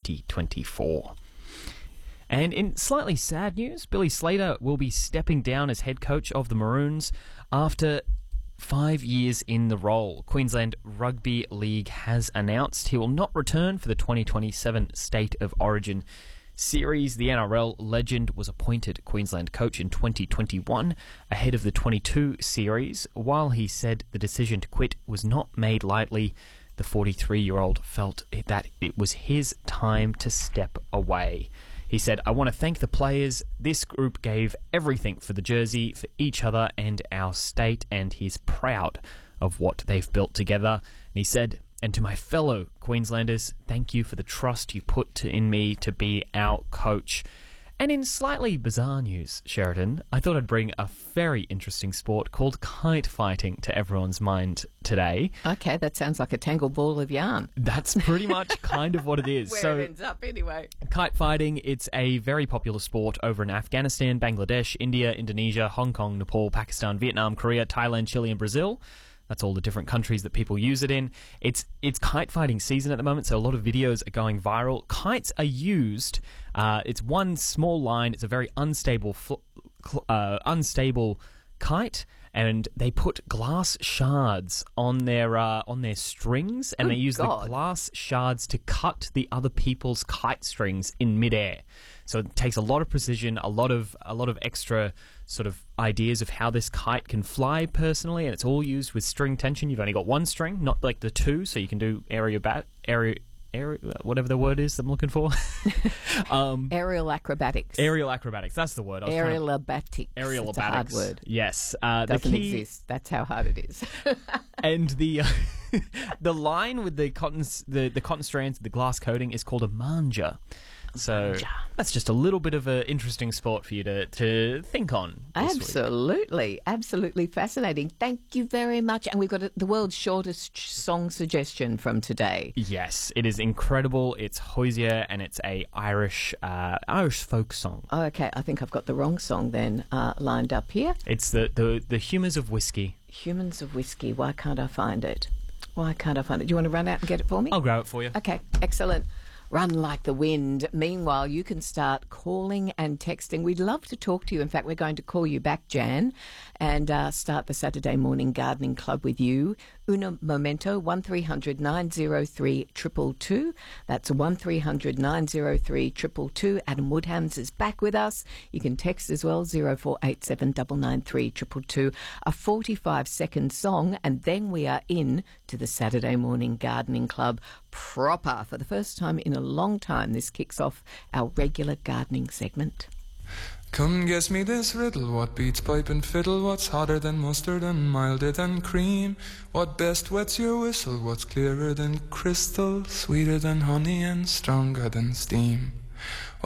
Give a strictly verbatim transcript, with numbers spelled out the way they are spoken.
twenty twenty-four. And in slightly sad news, Billy Slater will be stepping down as head coach of the Maroons after five years in the role. Queensland Rugby League has announced he will not return for the twenty twenty-seven State of Origin series. The N R L legend was appointed Queensland coach in twenty twenty-one ahead of the twenty-two series. While he said the decision to quit was not made lightly, the forty-three-year-old felt that it was his time to step away. He said, "I want to thank the players. This group gave everything for the jersey, for each other and our state, and he's proud of what they've built together." And he said, "And to my fellow Queenslanders, thank you for the trust you put to, in me to be our coach." And in slightly bizarre news, Sheridan, I thought I'd bring a very interesting sport called kite fighting to everyone's mind today. Okay, that sounds like a tangled ball of yarn. That's pretty much kind of what it is. Where so, it ends up anyway. Kite fighting, it's a very popular sport over in Afghanistan, Bangladesh, India, Indonesia, Hong Kong, Nepal, Pakistan, Vietnam, Korea, Thailand, Chile and Brazil. That's all the different countries that people use it in. It's it's kite fighting season at the moment, so a lot of videos are going viral. Kites are used. Uh, it's one small line. It's a very unstable, fl- uh, unstable kite, and they put glass shards on their uh, on their strings, and Good they use God. the glass shards to cut the other people's kite strings in midair. So it takes a lot of precision, a lot of a lot of extra sort of ideas of how this kite can fly personally, and it's all used with string tension. You've only got one string, not like the two, so you can do area bat area area whatever the word is I'm looking for. um, Aerial acrobatics. aerial acrobatics. That's the word. I was trying to- Aerial acrobatics. Aerial It's a hard acrobatics. word. Yes. Uh, the Doesn't key exist. That's how hard it is. and the the line with the cotton the the cotton strands, the glass coating is called a manja. So that's just a little bit of an interesting sport for you to, to think on this week. Absolutely. Absolutely fascinating. Thank you very much. And we've got a, the world's shortest song suggestion from today. Yes, it is incredible. It's Hozier, and it's a Irish uh, Irish folk song. Oh, okay, I think I've got the wrong song then uh, lined up here. It's the, the, the Humours of Whiskey. Humans of Whiskey. Why can't I find it? Why can't I find it? Do you want to run out and get it for me? I'll grab it for you. Okay, excellent. Run like the wind. Meanwhile, you can start calling and texting. We'd love to talk to you. In fact, we're going to call you back, Jan, and uh, start the Saturday Morning Gardening Club with you. Una Momento, one three hundred nine oh three two two two. That's one three hundred nine oh three two two two. Adam Woodhams is back with us. You can text as well, zero four eight seven nine nine three two two two. A forty-five second song, and then we are in to the Saturday Morning Gardening Club proper. For the first time in a long time, this kicks off our regular gardening segment. Come guess me this riddle, what beats pipe and fiddle, what's hotter than mustard and milder than cream, what best wets your whistle, what's clearer than crystal, sweeter than honey and stronger than steam.